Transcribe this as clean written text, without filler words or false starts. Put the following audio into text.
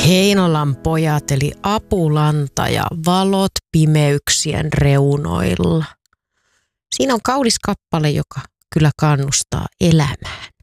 Heinolan pojat eli Apulanta ja valot pimeyksien reunoilla. Siinä on kaunis kappale, joka kyllä kannustaa elämään.